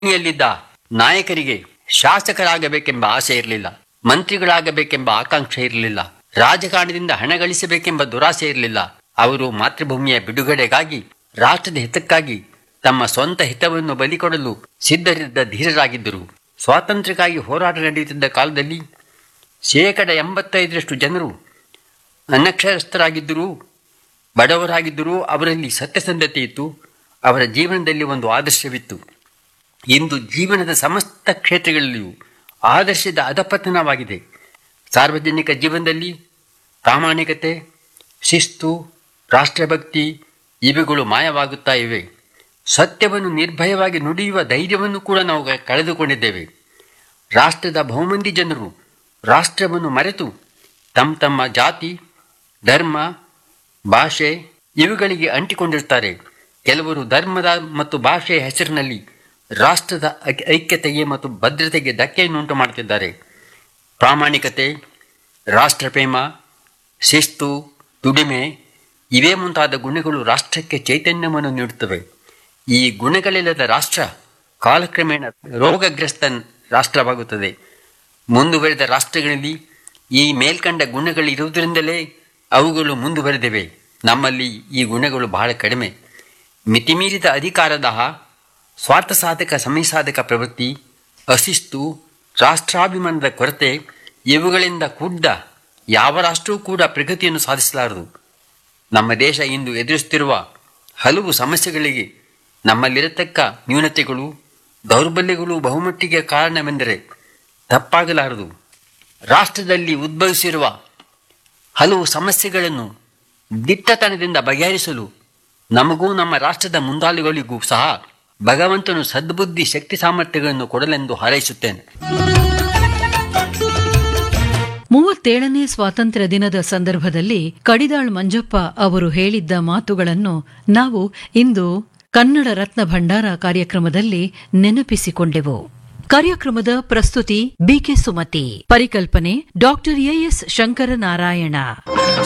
ಯಲ್ಲಿದ್ದ ನಾಯಕರಿಗೆ ಶಾಸಕರಾಗಬೇಕೆಂಬ ಆಸೆ ಇರಲಿಲ್ಲ, ಮಂತ್ರಿಗಳಾಗಬೇಕೆಂಬ ಆಕಾಂಕ್ಷೆ ಇರಲಿಲ್ಲ, ರಾಜಕಾರಣದಿಂದ ಹಣ ಗಳಿಸಬೇಕೆಂಬ ದುರಾಸೆ ಇರಲಿಲ್ಲ. ಅವರು ಮಾತೃಭೂಮಿಯ ಬಿಡುಗಡೆಗಾಗಿ, ರಾಷ್ಟ್ರದ ಹಿತಕ್ಕಾಗಿ ತಮ್ಮ ಸ್ವಂತ ಹಿತವನ್ನು ಬಲಿಕೊಡಲು ಸಿದ್ಧರಿದ್ದ ಧೀರರಾಗಿದ್ದರು. ಸ್ವಾತಂತ್ರ್ಯಕ್ಕಾಗಿ ಹೋರಾಟ ನಡೆಯುತ್ತಿದ್ದ ಕಾಲದಲ್ಲಿ 85% ಜನರು ಅನಕ್ಷರಸ್ಥರಾಗಿದ್ದರೂ, ಬಡವರಾಗಿದ್ದರೂ ಅವರಲ್ಲಿ ಸತ್ಯಸಂಧತೆ ಇತ್ತು. ಅವರ ಜೀವನದಲ್ಲಿ ಒಂದು ಆದರ್ಶವಿತ್ತು. ಇಂದು ಜೀವನದ ಸಮಸ್ತ ಕ್ಷೇತ್ರಗಳಲ್ಲಿಯೂ ಆದರ್ಶದ ಅಧಪತನವಾಗಿದೆ. ಸಾರ್ವಜನಿಕ ಜೀವನದಲ್ಲಿ ಪ್ರಾಮಾಣಿಕತೆ, ಶಿಸ್ತು, ರಾಷ್ಟ್ರಭಕ್ತಿ ಇವುಗಳು ಮಾಯವಾಗುತ್ತಾ ಇವೆ. ಸತ್ಯವನ್ನು ನಿರ್ಭಯವಾಗಿ ನುಡಿಯುವ ಧೈರ್ಯವನ್ನು ಕೂಡ ನಾವು ಕಳೆದುಕೊಂಡಿದ್ದೇವೆ. ರಾಷ್ಟ್ರದ ಬಹುಮಂದಿ ಜನರು ರಾಷ್ಟ್ರವನ್ನು ಮರೆತು ತಮ್ಮ ತಮ್ಮ ಜಾತಿ, ಧರ್ಮ, ಭಾಷೆ ಇವುಗಳಿಗೆ ಅಂಟಿಕೊಂಡಿರ್ತಾರೆ. ಕೆಲವರು ಧರ್ಮದ ಮತ್ತು ಭಾಷೆಯ ಹೆಸರಿನಲ್ಲಿ ರಾಷ್ಟ್ರದ ಐಕ್ಯತೆಗೆ ಮತ್ತು ಭದ್ರತೆಗೆ ಧಕ್ಕೆಯನ್ನುಂಟು ಮಾಡುತ್ತಿದ್ದಾರೆ. ಪ್ರಾಮಾಣಿಕತೆ, ರಾಷ್ಟ್ರಪ್ರೇಮ, ಶಿಸ್ತು, ದುಡಿಮೆ ಇವೇ ಮುಂತಾದ ಗುಣಗಳು ರಾಷ್ಟ್ರಕ್ಕೆ ಚೈತನ್ಯವನ್ನು ನೀಡುತ್ತವೆ. ಈ ಗುಣಗಳಿಲ್ಲದ ರಾಷ್ಟ್ರ ಕಾಲಕ್ರಮೇಣ ರೋಗಗ್ರಸ್ತ ರಾಷ್ಟ್ರವಾಗುತ್ತದೆ. ಮುಂದುವರೆದ ರಾಷ್ಟ್ರಗಳಲ್ಲಿ ಈ ಮೇಲ್ಕಂಡ ಗುಣಗಳಿರುವುದರಿಂದಲೇ ಅವುಗಳು ಮುಂದುವರೆದಿವೆ. ನಮ್ಮಲ್ಲಿ ಈ ಗುಣಗಳು ಬಹಳ ಕಡಿಮೆ. ಮಿತಿಮೀರಿದ ಅಧಿಕಾರದಾಹ, ಸ್ವಾರ್ಥ ಸಾಧಕ ಸಮಯಸಾಧಕ ಪ್ರವೃತ್ತಿ, ಅಶಿಸ್ತು, ರಾಷ್ಟ್ರಾಭಿಮಾನದ ಕೊರತೆ ಇವುಗಳಿಂದ ಕೂಡಿದ ಯಾವ ರಾಷ್ಟ್ರವೂ ಕೂಡ ಪ್ರಗತಿಯನ್ನು ಸಾಧಿಸಲಾರದು. ನಮ್ಮ ದೇಶ ಇಂದು ಎದುರಿಸುತ್ತಿರುವ ಹಲವು ಸಮಸ್ಯೆಗಳಿಗೆ ನಮ್ಮಲ್ಲಿರತಕ್ಕ ನ್ಯೂನತೆಗಳು, ದೌರ್ಬಲ್ಯಗಳು ಬಹುಮಟ್ಟಿಗೆ ಕಾರಣವೆಂದರೆ ತಪ್ಪಾಗಲಾರದು. ರಾಷ್ಟ್ರದಲ್ಲಿ ಉದ್ಭವಿಸಿರುವ ಹಲವು ಸಮಸ್ಯೆಗಳನ್ನು ದಿಟ್ಟತನದಿಂದ ಬಗೆಹರಿಸಲು ನಮಗೂ ನಮ್ಮ ರಾಷ್ಟ್ರದ ಮುಂದಾಳುಗಳಿಗೂ ಸಹ ಭಗವಂತನು ಸದ್ಬುದ್ಧಿ, ಶಕ್ತಿ, ಸಾಮರ್ಥ್ಯಗಳನ್ನು ಕೊಡಲೆಂದು ಹಾರೈಸುತ್ತೇನೆ. 37ನೇ ಸ್ವಾತಂತ್ರ್ಯ ದಿನದ ಸಂದರ್ಭದಲ್ಲಿ ಕಡಿದಾಳ್ ಮಂಜಪ್ಪ ಅವರು ಹೇಳಿದ್ದ ಮಾತುಗಳನ್ನು ನಾವು ಇಂದು ಕನ್ನಡ ರತ್ನ ಭಂಡಾರ ಕಾರ್ಯಕ್ರಮದಲ್ಲಿ ನೆನಪಿಸಿಕೊಂಡೆವು. ಕಾರ್ಯಕ್ರಮದ ಪ್ರಸ್ತುತಿ ಬಿಕೆ ಸುಮತಿ, ಪರಿಕಲ್ಪನೆ ಡಾ ಎಎಸ್ ಶಂಕರನಾರಾಯಣ.